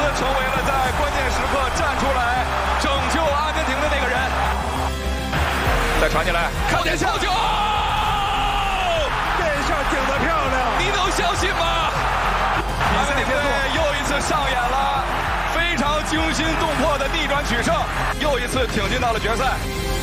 成为了在关键时刻站出来拯救阿根廷的那个人。再传进来，靠点球！ 这下顶得漂亮， 你能相信吗？阿根廷队又一次上演了非常惊心动魄的逆转取胜，又一次挺进到了决赛。